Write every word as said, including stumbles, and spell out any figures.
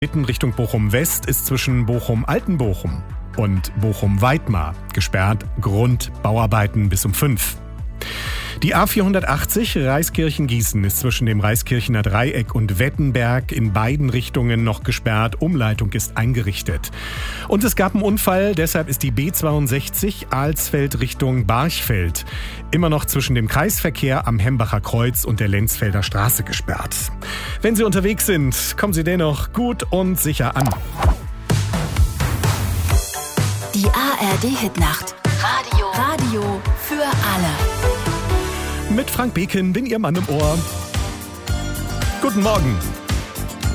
Mitten Richtung Bochum-West ist zwischen Bochum-Altenbochum und Bochum-Weidmar gesperrt. Grund Bauarbeiten bis um fünf. Die A vierhundertachtzig Reiskirchen-Gießen ist zwischen dem Reiskirchener Dreieck und Wettenberg in beiden Richtungen noch gesperrt. Umleitung ist eingerichtet. Und es gab einen Unfall, deshalb ist die B zweiundsechzig Alsfeld Richtung Barchfeld immer noch zwischen dem Kreisverkehr am Hembacher Kreuz und der Lenzfelder Straße gesperrt. Wenn Sie unterwegs sind, kommen Sie dennoch gut und sicher an. Die A R D-Hitnacht. Radio. Radio für alle. Mit Frank Beken bin Ihr Mann im Ohr. Guten Morgen.